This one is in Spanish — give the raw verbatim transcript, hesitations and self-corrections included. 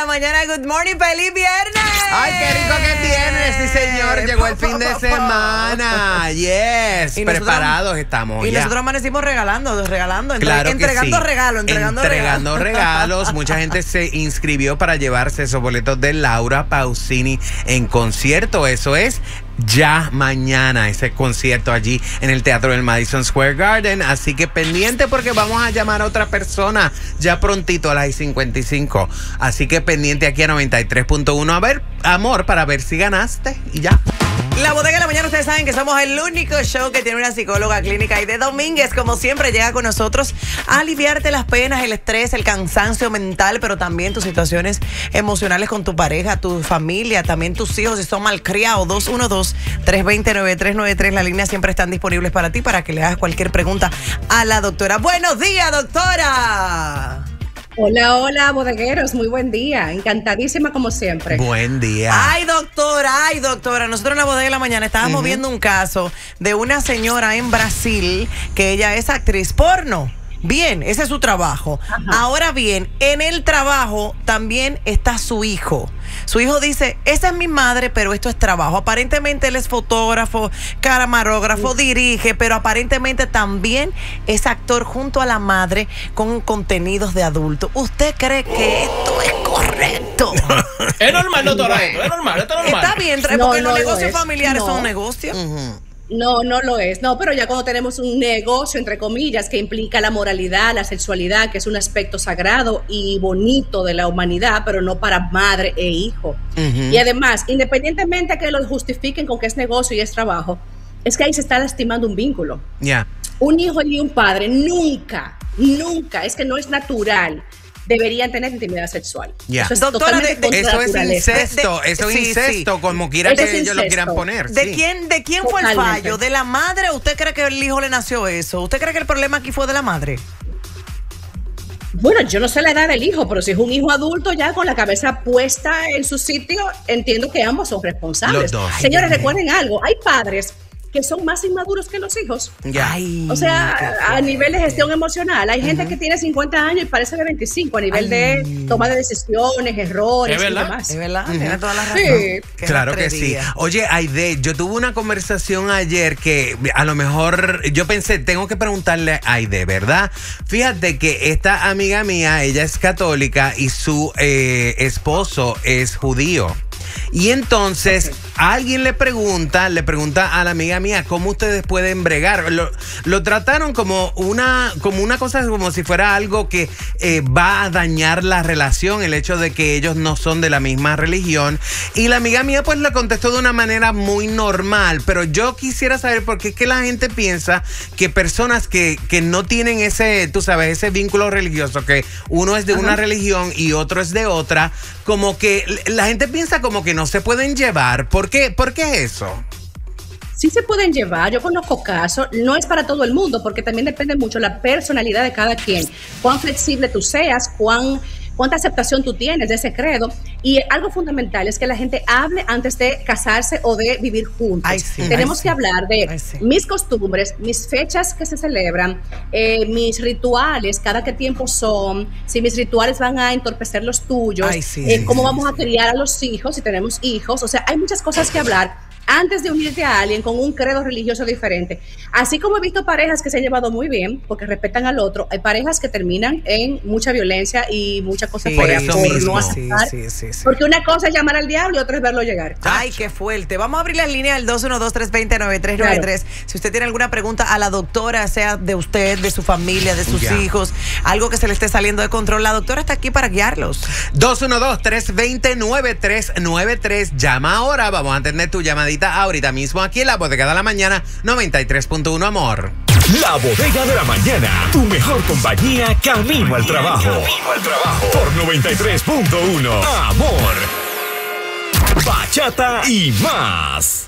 mañana. Good morning, feliz viernes. Ay, qué rico que es viernes, sí señor. Llegó el fin de semana. Yes, y preparados nosotros, estamos. Y ya. nosotros amanecimos regalando, regalando, entre, claro entregando sí. regalos, entregando, entregando regalos. regalos. Mucha gente se inscribió para llevarse esos boletos de Laura Pausini en concierto. Eso es ya mañana, ese concierto allí en el Teatro del Madison Square Garden. Así que pendiente porque vamos a llamar a otra persona ya prontito a las cincuenta y cinco. Así que pendiente aquí a noventa y tres punto uno. A ver, amor, para ver si ganaste y ya. La Bodega de la Mañana, ustedes saben que somos el único show que tiene una psicóloga clínica. Y de Domínguez, como siempre, llega con nosotros a aliviarte las penas, el estrés, el cansancio mental, pero también tus situaciones emocionales con tu pareja, tu familia, también tus hijos si son malcriados. dos uno dos, tres dos cero, nueve tres nueve tres. Las líneas siempre están disponibles para ti, para que le hagas cualquier pregunta a la doctora. ¡Buenos días, doctora! Hola, hola, bodegueros, muy buen día. Encantadísima como siempre. Buen día. Ay, doctora, ay, doctora. Nosotros en la Bodega de la Mañana estábamos uh-huh. viendo un caso de una señora en Brasil que ella es actriz porno. Bien, ese es su trabajo. Ajá. Ahora bien, en el trabajo también está su hijo. Su hijo dice, esa es mi madre, pero esto es trabajo. Aparentemente él es fotógrafo, camarógrafo, sí. dirige, pero aparentemente también es actor junto a la madre con contenidos de adulto. ¿Usted cree que esto es correcto? Es normal, doctora, esto es normal, esto es normal. Está bien, porque no, los no negocios familiares no. son negocios. Uh-huh. No, no lo es. No, pero ya cuando tenemos un negocio, entre comillas, que implica la moralidad, la sexualidad, que es un aspecto sagrado y bonito de la humanidad, pero no para madre e hijo. Uh-huh. Y además, independientemente de que lo justifiquen con que es negocio y es trabajo, es que ahí se está lastimando un vínculo. Ya. Yeah. Un hijo y un padre nunca, nunca, es que no es natural, deberían tener intimidad sexual. Yeah. Eso es Doctora, totalmente de, de, eso es incesto, de, eso es sí, incesto, sí. como quiera eso que es ellos incesto. lo quieran poner. ¿De sí. quién, de quién fue el fallo? ¿De la madre o usted cree que el hijo le nació eso? ¿Usted cree que el problema aquí fue de la madre? Bueno, yo no sé la edad del hijo, pero si es un hijo adulto ya con la cabeza puesta en su sitio, entiendo que ambos son responsables. Los dos. Señores, recuerden algo, hay padres que son más inmaduros que los hijos. Ay, o sea, a nivel de gestión emocional. Hay uh-huh. gente que tiene cincuenta años y parece de veinticinco a nivel Ay. de toma de decisiones, errores ¿Es verdad? y demás. Es verdad, uh-huh. tiene toda la razón. Sí. Claro que sí. Oye, Aide, yo tuve una conversación ayer que a lo mejor yo pensé, tengo que preguntarle a Aide, ¿verdad? Fíjate que esta amiga mía, ella es católica y su eh, esposo es judío. Y entonces okay. alguien le pregunta, le pregunta a la amiga mía, ¿cómo ustedes pueden bregar? Lo, lo trataron como una, como una cosa, como si fuera algo que eh, va a dañar la relación, el hecho de que ellos no son de la misma religión. Y la amiga mía pues le contestó de una manera muy normal, pero yo quisiera saber por qué es que la gente piensa que personas que, que no tienen ese, tú sabes, ese vínculo religioso, que uno es de Ajá. una religión y otro es de otra, como que la gente piensa como que no se pueden llevar. ¿Por qué? ¿Por qué eso? Sí se pueden llevar, yo conozco casos, no es para todo el mundo, porque también depende mucho la personalidad de cada quien, cuán flexible tú seas, cuán, cuánta aceptación tú tienes de ese credo, y algo fundamental es que la gente hable antes de casarse o de vivir juntos. Ay, sí, Tenemos ay, que sí. hablar de ay, sí. mis costumbres, mis fechas que se celebran, eh, mis rituales, cada qué tiempo son, si mis rituales van a entorpecer los tuyos, ay, sí, eh, sí, cómo sí, vamos sí. a criar a los hijos, si tenemos hijos, o sea, hay muchas cosas que hablar antes de unirte a alguien con un credo religioso diferente. Así como he visto parejas que se han llevado muy bien porque respetan al otro, hay parejas que terminan en mucha violencia y muchas cosas sí, feas por, por mismo. no aceptar, sí, sí, sí. porque una cosa es llamar al diablo y otra es verlo llegar. Ay, qué fuerte. Vamos a abrir las líneas al dos uno dos, tres dos cero, nueve tres nueve tres. Claro. Si usted tiene alguna pregunta a la doctora, sea de usted, de su familia, de sus ya. hijos, algo que se le esté saliendo de control, la doctora está aquí para guiarlos. dos uno dos, tres dos cero, nueve tres nueve tres. Llama ahora, vamos a atender tu llamadita ahorita mismo aquí en la Bodega de la Mañana, noventa y tres punto uno, amor. La Bodega de la Mañana, tu mejor compañía camino al trabajo. Camino al trabajo. Por noventa y tres punto uno, amor. Bachata y más.